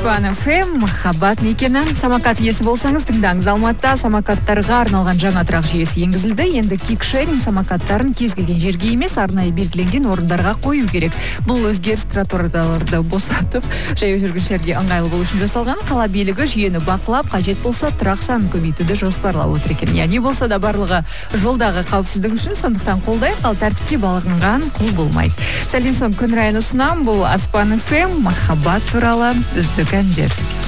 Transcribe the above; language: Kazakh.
Аспан ФМ, махаббат мекені. Самокат иесі болсаңыз, тыңдаңыз. Алматыда самокаттарға арналған жаңа тұрақ жүйесі енгізілді. Енді кикшеринг самокаттарын кез келген жерге емес, арнайы белгіленген орындарға қою керек. Бұл өзгеріс тротуарларды босатып, жаяу жүргіншілерге ыңғайлы болу үшін жасалған. Қала билігі жүйені бақылап, қажет болса тұрақ санын көбейтуді жоспарлап отыр екен. Яғни болса да барлығы жолдағы қауіпсіздік үшін, сондықтан қолдайық, ал тәртіпке бағынған құл болмайды. Сәлден соң күн райын ұсынам. Бұл Аспан ФМ, махаббат туралы үздік әндер.